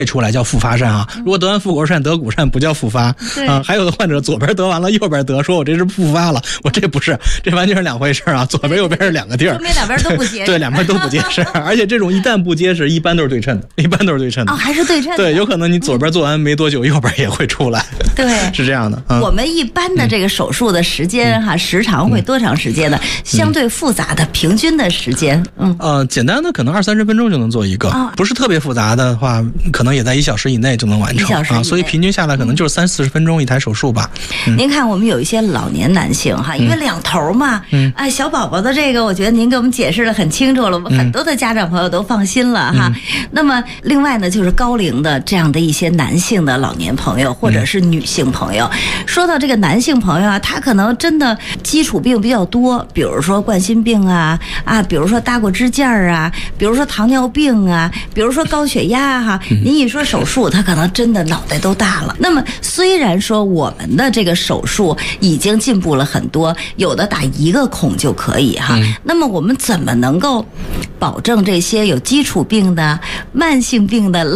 出来叫复发疝啊。如果得完腹股疝得骨疝不叫复发啊。还有的患者左边得完了右边得，说我这是复发了，我这不是，这完全是两回事啊。左边右边是两个地儿， 说明两边都不结实。 对，两边都不结实，而且这种一旦不结实，一般都是对称的， 哦，还是对称的。 对，有可能你左边做完没多久，右边也会出来。 对， 是这样的。 我们一般的这个手术的时间时长会多长时间呢？相对复杂的平均的时间， 简单的可能20-30分钟就能做一个，不是特别复杂的话，可能也在1小时以内就能完成啊。所以平均下来可能就是30-40分钟一台手术吧。 您看，我们有一些老年男性哈，因为两头嘛，小宝宝的这个，我觉得您给我们解释的很清楚了，我们很多的家长朋友都放心了哈。那么另外呢，就是高龄的这样的一些男性的老年朋友或者是女性朋友，说到这个男性朋友啊，他可能真的基础病比较多，比如说冠心病啊，比如说搭过支架啊，比如说糖尿病啊，比如说高血压哈。您一说手术，他可能真的脑袋都大了。那么虽然说我们的这个手术已经进步了很多，有的打1个孔就可以哈。那么我们怎么能够保证这些有基础病的、慢性病的